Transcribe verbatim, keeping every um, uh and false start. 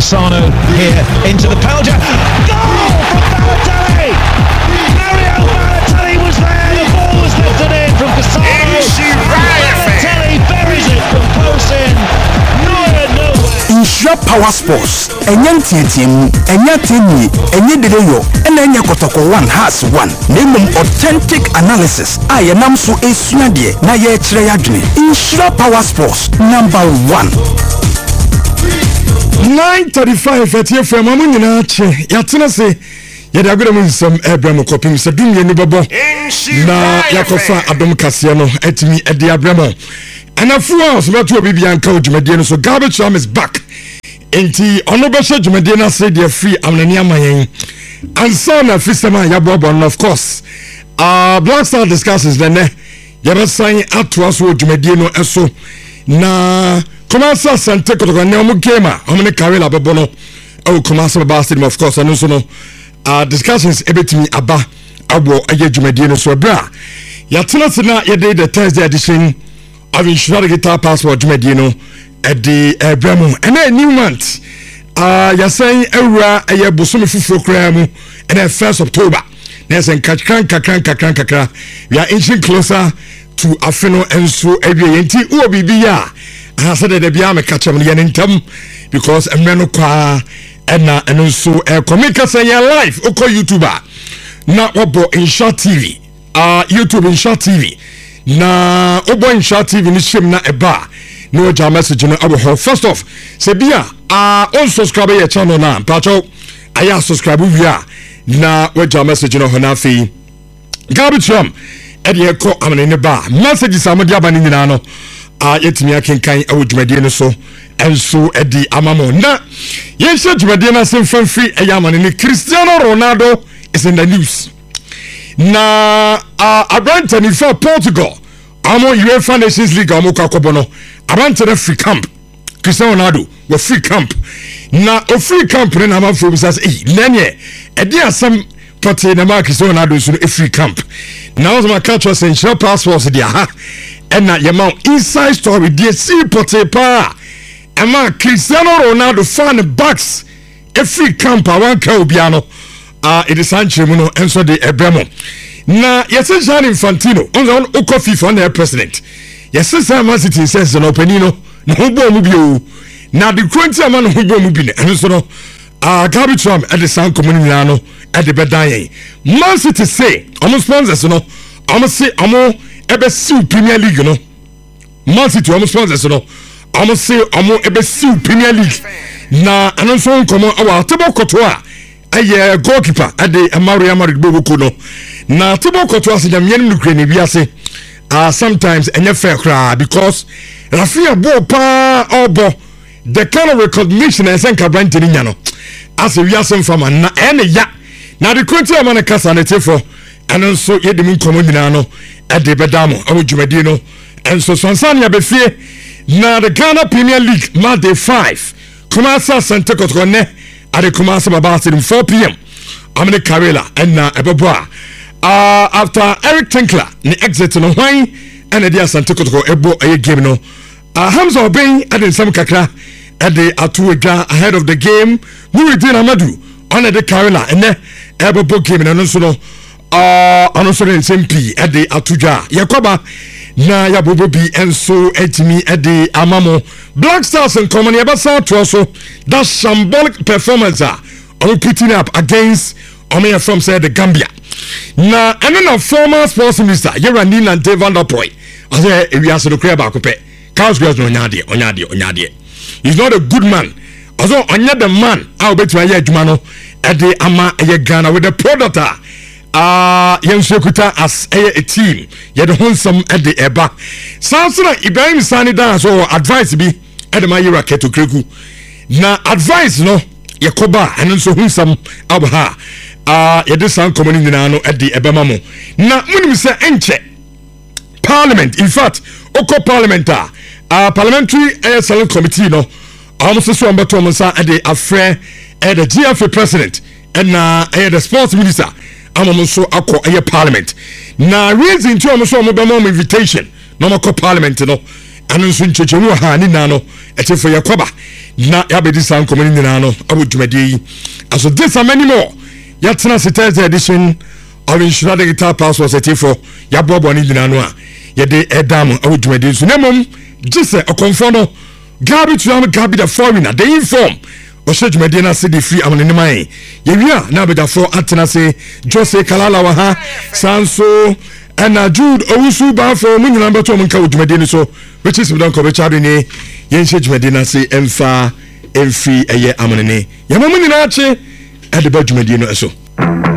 Cassano here into the penalty. Goal from Balotelli! Mario Balotelli was there. The ball was lifted in from Cassano. Balotelli buries it from close in. Neuer nowhere. Insure Power Sports. Enyan team, enya tini, enye dedeyo, ena enya kotoko one has one. Name authentic analysis. Aye namso esuadie na ye chire yadwene. Insure Power Sports number one. nine thirty-five at your firm, I'm in a chair. Yatina say, Yet I got him some Abraham copying Sadumi and Babo. Na Yakofa Adam Cassiano at me at the Abramo. And a few hours about to be and coach Medina, so Garbage Arm is back. Enti Honorable Judge Medina said they're free. I'm Nania Mayan. And son of Fisherman Yabobo, of course. Uh, Black Star discusses the ne. Yaba sign out to us with Medino Esso. Na. Komasa Sante Kotoka Neomu Gema, Omene Karela Babono, oh Komasa Bastard, of course, and also no uh, discussions ebetimi aba abo aye Jumedino so bra. Yatina Sina Yade the Thursday edition of Insure Guitar Passport Jumedino at the Abramo. And then new month, uh, you're saying Eura a Busumi Fufu Kramu and then first October. There's a kakran kakran kakran kakra. We are inching closer to Afino and so every enti Uobibiya. I said that the Biama catch him in them because a man qua and and also a comic say your life oko YouTuber na obo Insure T V uh YouTube Insure T V na obo Insure T V ni shim na eba no ja message no abo first off say bia uh on subscribe your channel na pacho aya subscribe via na we ja message no ho na fi garbage rum e de ko amene ne ba messages amodi abani nyina no a yetimi akenkan awo dwumadie no so enso edi amamo na yenhye dwumadie na semfan free eyamane ni Cristiano Ronaldo is in the news na uh, Abranta ni for Portugal amo UEFA Nations League amo kwakobo no Abranta na free camp Cristiano Ronaldo we free camp na o free camp ne na amafo bi sase eh nenye edi asam pote na ma Cristiano Ronaldo so no free camp na was my culture say Insure Passports dia ha ena yema inside story dey see potepa ema Cristiano Ronaldo fan box every camp awan ka obiano ah it is Sanchez no enso de ebremo na yesi Gianni Infantino on oko FIFA na president yesi Man City says no penino na hobo mu bio na the twenty man hobo mu bi ne enso no ah Garbage Trump at the San Community no at the bedan Man City say almost sponsors no almost say almost ebe siw Premier League no Man City almost sponsors no almost say almost ebe siw Premier League na anonso nkomo awa tebo koto a aye goalkeeper ade Mario Amarik Boboko no na tebo koto asenya mienu nukre ne biase ah sometimes enye fair cry because Rafia bo pa obo the kind of recognition and senka brand ni nya no as we asem fama na ene ya na the twenty amana kasa na tefo anonso yedimi nkomo nyina no ade bedamo awu dwumadi no enso sonsan ya befie na the Ghana Premier League Monday five Kumasa Sante Kotone ade Kumasa Babasi four p m amene Karela na ebeboa uh after Eric Tinkler ni exit no hwan ene dia Sante Kotoko ebo eye game no uh, Hamza Obeng ade nsam kakra ade atu edwa ahead of the game Nuruddin Amadu on the Karela ene ebebo game no so no uh anosore nsempi ede atuja yakoba na yabobo bi enso etimi ede amamo Black Stars and Company abasa to also that symbolic performance are putting up against Omea from say the Gambia na and then a former sports minister Yerani Nante Van der Poel I say we are so crab akope Carlos Gras no nyade onyade onyade he's not a good man also onya the man I bet you aye adwuma no ede ama aye Ghana with the product ah yensukuta as a team yede honsam ede eba sansura Ibrahim Sani dan so advice bi ede ma yira keto kreku na advice no yakoba enen so honsam abha ah yede san komoni nyina no ede eba mamo na munim se enche parliament in fact oko parliamentar ah parliamentary excellence committee no almost so ambato monsa ede afre ede G F A president and na ede sports minister amamo so akọ aye parliament na reason to amamo so amamo invitation no makọ parliament no anu so nchechemu ha ni na no etefo yakoba na yabedi san komuni nyina no abu dwumade yi aso this and many more yatena se Thursday edition of Insura Digital Passport setifo yabobo ni nyina no a yede edam abu dwumade so nemom gise okonfo no gabi to am gabi the foreigner they inform o se dwumade na se the free amene man yewia na beda for atena se Jose Kalala wa ha sanso ana Jude owusu ba for mu nyina beto mu nka dwumade ni so which is we don ko be chadu ni yenhye dwumade na se emfa emfi eye amene ne yamamu nyina ache ade ba dwumade no eso